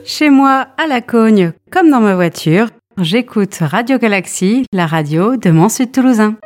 Chez moi, à la Cogne, comme dans ma voiture, j'écoute Radio Galaxie, la radio de mon Sud Toulousain.